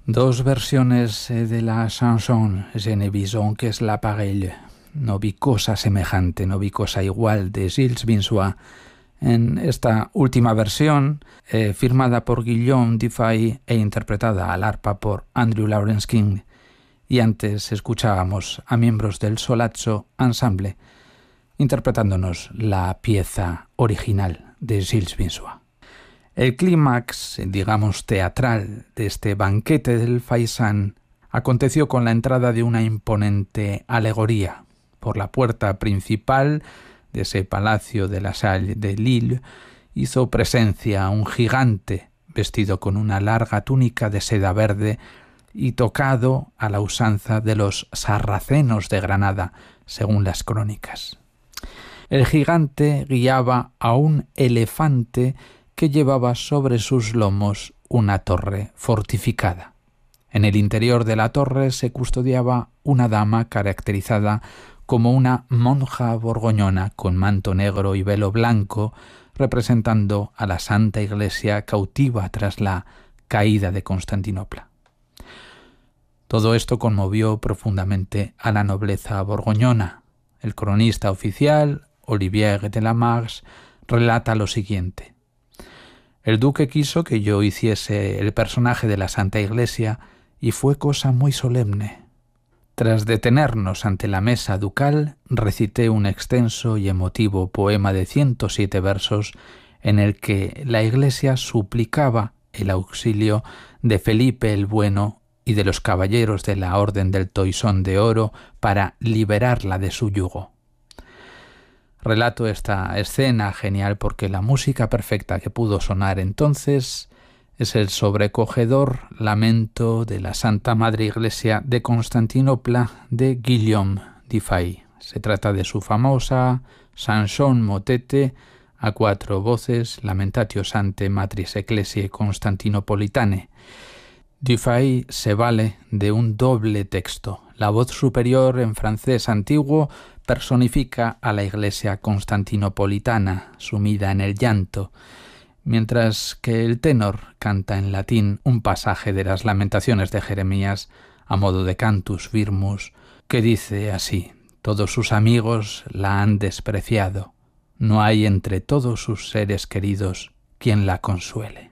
Dos versiones de la chanson Je ne vis que es la pareille. No vi cosa semejante, no vi cosa igual, de Gilles Binsois. En esta última versión, firmada por Guillaume Dufay e interpretada al arpa por Andrew Lawrence King. Y antes escuchábamos a miembros del Solazzo Ensemble interpretándonos la pieza original de Gilles Binsois. El clímax, digamos, teatral de este banquete del faisán aconteció con la entrada de una imponente alegoría. Por la puerta principal de ese palacio de la Salle de Lille hizo presencia un gigante vestido con una larga túnica de seda verde y tocado a la usanza de los sarracenos de Granada, según las crónicas. El gigante guiaba a un elefante que llevaba sobre sus lomos una torre fortificada. En el interior de la torre se custodiaba una dama caracterizada como una monja borgoñona con manto negro y velo blanco, representando a la Santa Iglesia cautiva tras la caída de Constantinopla. Todo esto conmovió profundamente a la nobleza borgoñona. El cronista oficial, Olivier de la Marche, relata lo siguiente: el duque quiso que yo hiciese el personaje de la Santa Iglesia y fue cosa muy solemne. Tras detenernos ante la mesa ducal, recité un extenso y emotivo poema de 107 versos en el que la Iglesia suplicaba el auxilio de Felipe el Bueno y de los caballeros de la Orden del Toisón de Oro para liberarla de su yugo. Relato esta escena genial porque la música perfecta que pudo sonar entonces es el sobrecogedor lamento de la Santa Madre Iglesia de Constantinopla de Guillaume Dufay. Se trata de su famosa chanson motete a 4 voces, Lamentatio Ante Matris Ecclesiae Constantinopolitane. Dufay se vale de un doble texto. La voz superior en francés antiguo personifica a la Iglesia constantinopolitana, sumida en el llanto, mientras que el tenor canta en latín un pasaje de las Lamentaciones de Jeremías a modo de cantus firmus, que dice así: todos sus amigos la han despreciado, no hay entre todos sus seres queridos quien la consuele.